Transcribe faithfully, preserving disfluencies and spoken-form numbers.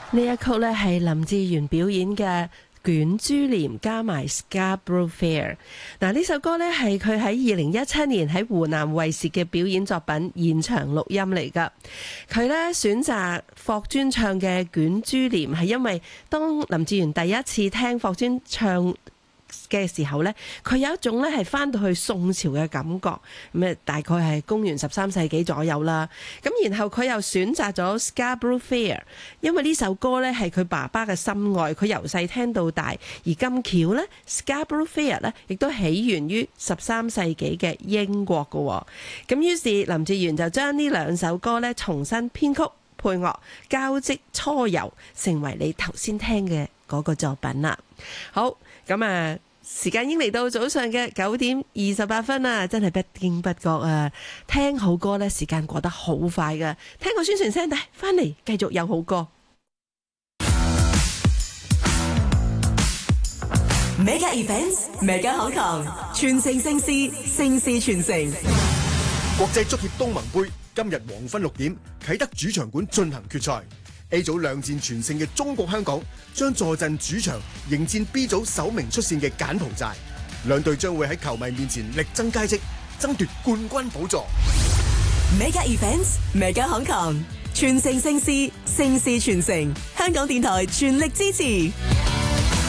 呢一曲咧係林志炫表演嘅卷珠簾加埋 Scarborough Fair。 嗱，呢首歌咧係佢喺二零一七年喺湖南衛視嘅表演作品現場錄音嚟噶。佢咧選擇霍尊唱嘅卷珠簾係因為當林志炫第一次聽霍尊唱嘅時候呢，佢有一種咧係翻到去宋朝嘅感覺，咁大概係公元十三世紀左右啦。咁然後佢又選擇咗 Scarborough Fair， 因為呢首歌咧係佢爸爸嘅心愛，佢由細聽到大。而咁巧呢 Scarborough Fair 咧亦都起源於十三世紀嘅英國㗎。咁於是林志炫就將呢兩首歌咧重新編曲配樂，交織初遊，成為你頭先聽嘅嗰個作品啦。好，咁啊，時間已經嚟到早上嘅九點二十八分啦，真係不經不覺啊！聽好歌咧，時間過得好快噶。聽個宣傳聲帶，翻嚟繼續有好歌。 Mega Events，Mega 好強，全城盛事，盛事全城。 國際足協東盟杯今日黃昏六點，啟德主場館進行決賽。A 組兩戰全勝嘅中國香港將坐鎮主場迎戰 B 組首名出線嘅柬埔寨，兩隊將會喺球迷面前力爭佳績，爭奪冠軍寶座。 Mega Events，Mega 好強，全城盛事，盛事全城。香港電台全力支持。